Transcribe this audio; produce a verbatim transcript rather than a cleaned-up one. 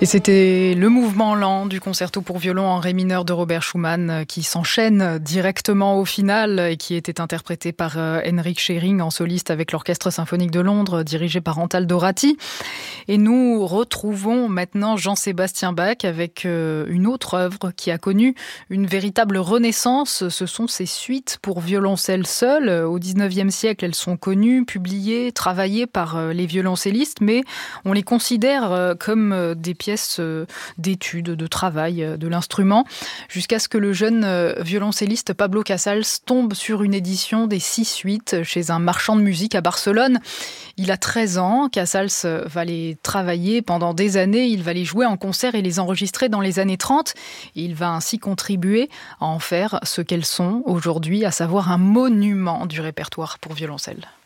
Et c'était le mouvement lent du concerto pour violon en ré mineur de Robert Schumann qui s'enchaîne directement au final et qui était interprété par Henrik Schering en soliste avec l'Orchestre symphonique de Londres dirigé par Antal Dorati. Et nous retrouvons maintenant Jean-Sébastien Bach avec une autre œuvre qui a connu une véritable renaissance. Ce sont ses suites pour violoncelle seul. Au dix-neuvième siècle, elles sont connues, publiées, travaillées par les violoncellistes, mais on les considère comme des pièces d'études, de travail de l'instrument, jusqu'à ce que le jeune violoncelliste Pablo Casals tombe sur une édition des six suites chez un marchand de musique à Barcelone. Il a treize ans, Casals va les travailler pendant des années, il va les jouer en concert et les enregistrer dans les années trente. Il va ainsi contribuer à en faire ce qu'elles sont aujourd'hui, à savoir un monument du répertoire pour violoncelle.